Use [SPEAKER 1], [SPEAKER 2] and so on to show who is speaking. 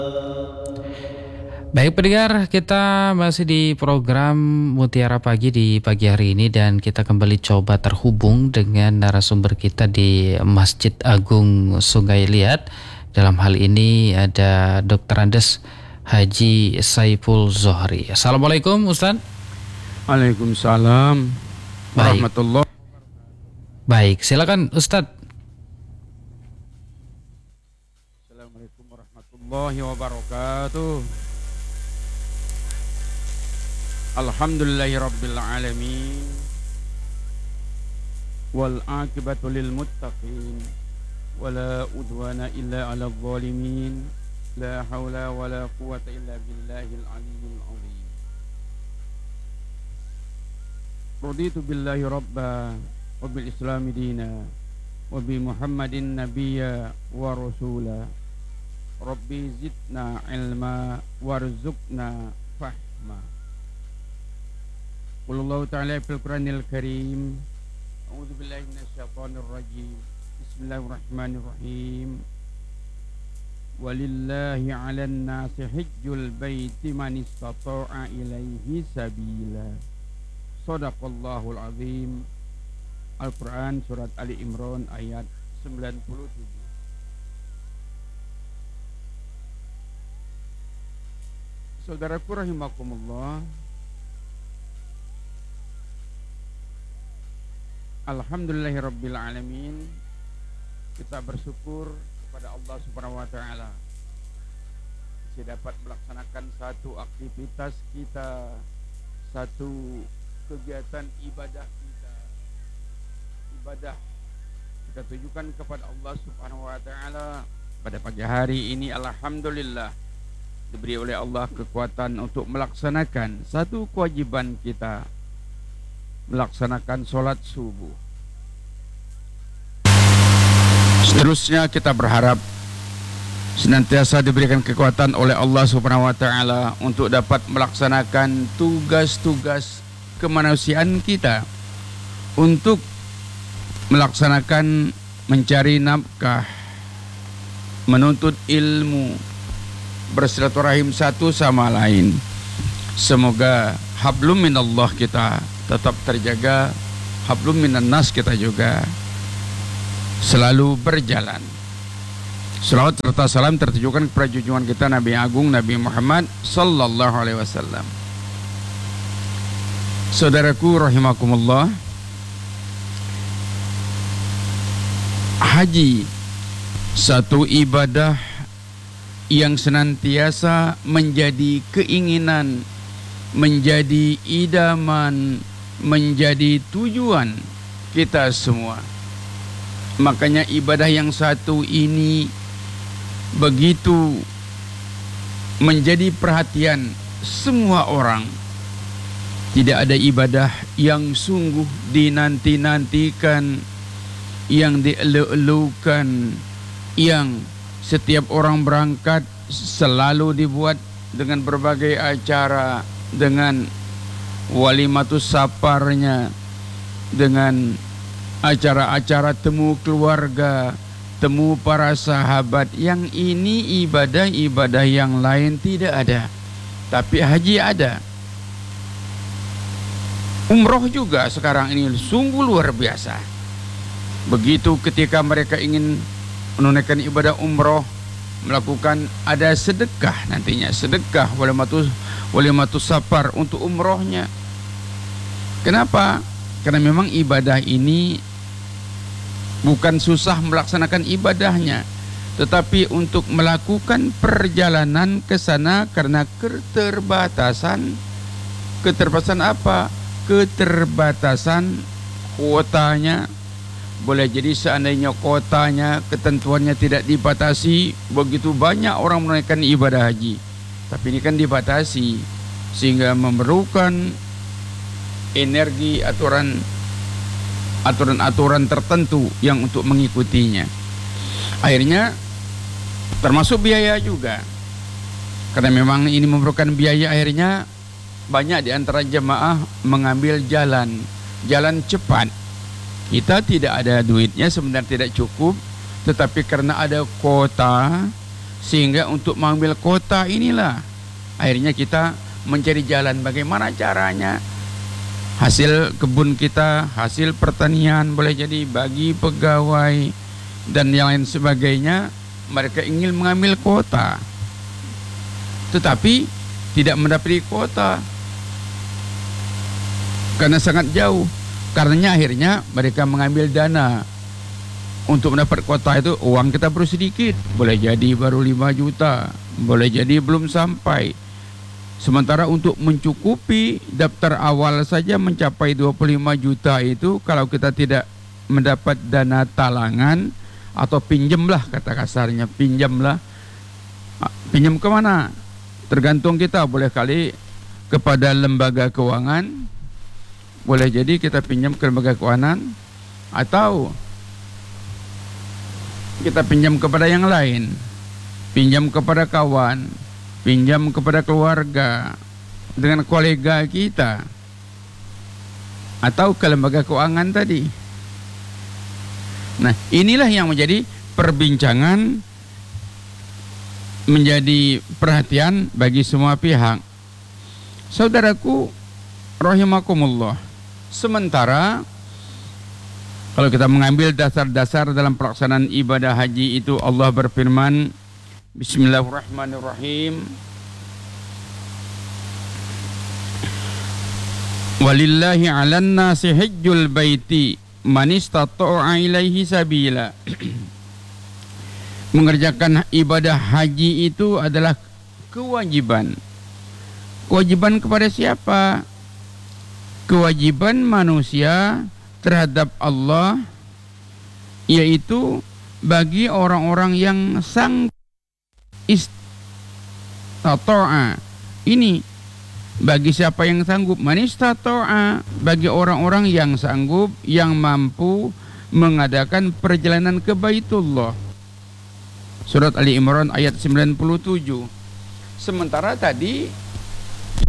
[SPEAKER 1] Baik pendengar, kita masih di program Mutiara Pagi di pagi hari ini dan kita kembali coba terhubung dengan narasumber kita di Masjid Agung Sungai Liat. Dalam hal ini ada Dr. Andes Haji Saiful Zohri. Assalamualaikum Ustaz.
[SPEAKER 2] Waalaikumsalam warahmatullahi.
[SPEAKER 1] Baik, silakan Ustaz.
[SPEAKER 2] Assalamualaikum warahmatullahi wabarakatuh. Alhamdulillahi rabbil alamin wal aqibatu lil muttaqin wala udwana illa 'alal zalimin la haula wala quwwata illa billahil aliyyil azim. Raditu billahi rabba wa bil islami dina wa bi muhammadin nabiyya wa rasula. Rabbi zidna ilma warzuqna fahma. Qulullahu ta'ala fil Qur'anil Karim. A'udzu billahi minasyaitonir rajim. Bismillahirrahmanirrahim. Walillahi 'alan nasi hajjul baiti man istata'a ilaihi sabila. Shadaqallahul azim. Al-Qur'an surat Ali Imran ayat 97. Saudaraku rahimakumullah, alhamdulillahirabbil alamin. Kita bersyukur kepada Allah Subhanahu wa taala masih dapat melaksanakan satu aktivitas kita, satu kegiatan ibadah kita. Ibadah kita tujukan kepada Allah Subhanahu wa taala pada pagi hari ini. Alhamdulillah diberi oleh Allah kekuatan untuk melaksanakan satu kewajiban kita, melaksanakan sholat subuh. Seterusnya kita berharap senantiasa diberikan kekuatan oleh Allah Subhanahu wa taala untuk dapat melaksanakan tugas-tugas kemanusiaan kita, untuk melaksanakan mencari nafkah, menuntut ilmu, bersilaturahim satu sama lain. Semoga hablum minallah kita tetap terjaga, hablum minan nas kita juga selalu berjalan. Salawat serta salam tertujukan kepada junjungan kita Nabi Agung Nabi Muhammad sallallahu alaihi wasallam. Saudaraku rahimakumullah, haji satu ibadah yang senantiasa menjadi keinginan, menjadi idaman, menjadi tujuan kita semua. Makanya ibadah yang satu ini begitu menjadi perhatian semua orang. Tidak ada ibadah yang sungguh dinanti-nantikan, yang dielu-elukan, yang setiap orang berangkat selalu dibuat dengan berbagai acara, dengan walimatus saparnya, dengan acara-acara temu keluarga, temu para sahabat. Yang ini ibadah-ibadah yang lain tidak ada, tapi haji ada. Umroh juga sekarang ini sungguh luar biasa. Begitu ketika mereka ingin menunaikan ibadah umroh, melakukan ada sedekah, nantinya sedekah walimatus safar untuk umrohnya. Kenapa? Karena memang ibadah ini bukan susah melaksanakan ibadahnya, tetapi untuk melakukan perjalanan ke sana karena keterbatasan apa? Keterbatasan kuotanya. Boleh jadi seandainya kuotanya, ketentuannya tidak dibatasi, begitu banyak orang menunaikan ibadah haji. Tapi ini kan dibatasi, sehingga memerlukan energi, aturan-aturan tertentu yang untuk mengikutinya. Akhirnya termasuk biaya juga, karena memang ini memerlukan biaya. Akhirnya banyak di antara jemaah mengambil jalan cepat. Kita tidak ada duitnya, sebenarnya tidak cukup, tetapi karena ada kuota, Sehingga untuk mengambil kota inilah akhirnya kita mencari jalan bagaimana caranya hasil kebun kita, hasil pertanian boleh jadi bagi pegawai dan yang lain sebagainya, mereka ingin mengambil kota tetapi tidak mendapati kota karena sangat jauh. Karenanya akhirnya mereka mengambil dana. Untuk mendapat kota itu uang kita perlu sedikit, boleh jadi baru 5 juta, boleh jadi belum sampai. Sementara untuk mencukupi daftar awal saja mencapai 25 juta itu, kalau kita tidak mendapat dana talangan atau pinjamlah, kata kasarnya pinjamlah. Pinjam ke mana? Tergantung kita, boleh kali kepada lembaga keuangan, boleh jadi kita pinjam ke lembaga keuangan, atau kita pinjam kepada yang lain, pinjam kepada kawan, pinjam kepada keluarga, dengan kolega kita, atau ke lembaga keuangan tadi. Nah, inilah yang menjadi perbincangan, menjadi perhatian bagi semua pihak. Saudaraku rahimakumullah, sementara kalau kita mengambil dasar-dasar dalam pelaksanaan ibadah haji itu, Allah berfirman, Bismillahirrahmanirrahim, Walillahi 'alan nasi hajjul baiti man istata'a ilaihi sabila. Mengerjakan ibadah haji itu adalah kewajiban. Kewajiban kepada siapa? Kewajiban manusia terhadap Allah, yaitu bagi orang-orang yang sanggup. Istata'a ini bagi siapa yang sanggup. Man istata'a bagi orang-orang yang sanggup, yang mampu mengadakan perjalanan ke Baitullah. Surat Ali Imran ayat 97. Sementara tadi